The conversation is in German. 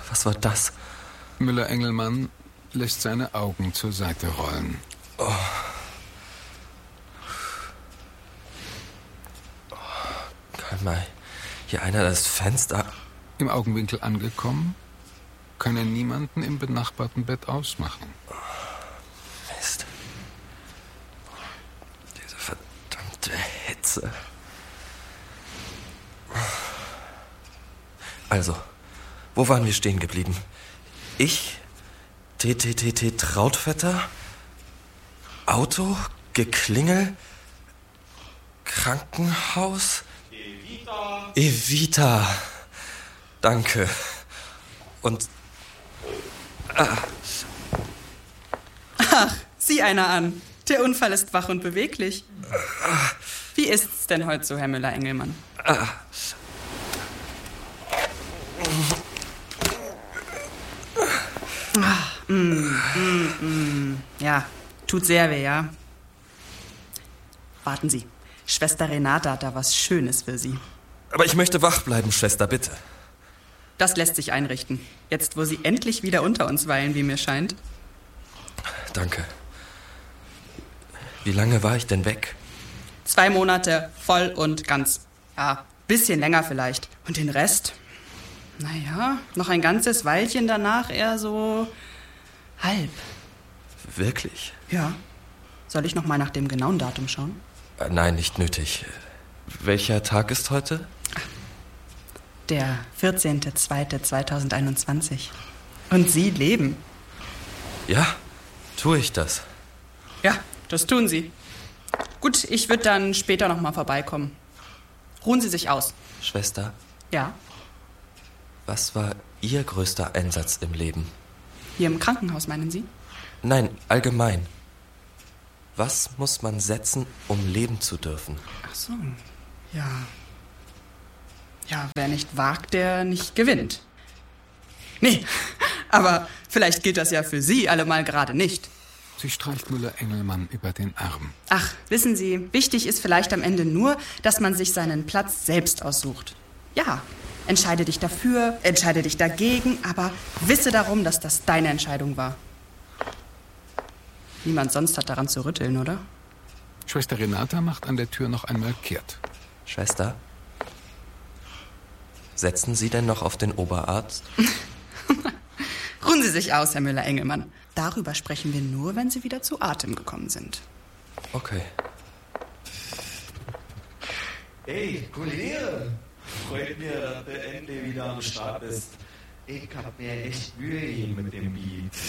Was war das? Müller-Engelmann lässt seine Augen zur Seite rollen. Kann mal hier einer das Fenster... Im Augenwinkel angekommen, kann er niemanden im benachbarten Bett ausmachen. Mist. Diese verdammte Hitze. Also, wo waren wir stehen geblieben? Ich, TTTT Trautvetter, Auto, Geklingel, Krankenhaus, Evita. Danke. Und... Ach, sieh einer an. Der Unfall ist wach und beweglich. Wie ist's denn heute so, Herr Müller-Engelmann? Ja, tut sehr weh, ja. Warten Sie, Schwester Renate hat da was Schönes für Sie. Aber ich möchte wach bleiben, Schwester, bitte. Das lässt sich einrichten. Jetzt, wo Sie endlich wieder unter uns weilen, wie mir scheint. Danke. Wie lange war ich denn weg? 2 Monate, voll und ganz. Ja, bisschen länger vielleicht. Und den Rest? Naja, noch ein ganzes Weilchen danach eher so... halb. Wirklich? Ja. Soll ich noch mal nach dem genauen Datum schauen? Nein, nicht nötig. Welcher Tag ist heute? Der 14.02.2021. Und Sie leben. Ja, tue ich das. Ja, das tun Sie. Gut, ich würde dann später noch mal vorbeikommen. Ruhen Sie sich aus. Schwester, Ja, was war Ihr größter Einsatz im Leben? hier im Krankenhaus, meinen Sie? Nein, allgemein. Was muss man setzen, um leben zu dürfen? Ach so, ja. Ja, wer nicht wagt, der nicht gewinnt. Nee, aber vielleicht gilt das ja für Sie allemal gerade nicht. Sie streicht Müller-Engelmann über den Arm. Ach, wissen Sie, wichtig ist vielleicht am Ende nur, dass man sich seinen Platz selbst aussucht. Ja, entscheide dich dafür, entscheide dich dagegen, aber wisse darum, dass das deine Entscheidung war. Niemand sonst hat daran zu rütteln, oder? Schwester Renata macht an der Tür noch einmal kehrt. Schwester? Setzen Sie denn noch auf den Oberarzt? Ruhen Sie sich aus, Herr Müller-Engelmann. Darüber sprechen wir nur, wenn Sie wieder zu Atem gekommen sind. Okay. Hey, Kollege! Freut mir, dass du endlich wieder am Start bist. Ich hab mir echt Mühe gegeben mit dem Beat.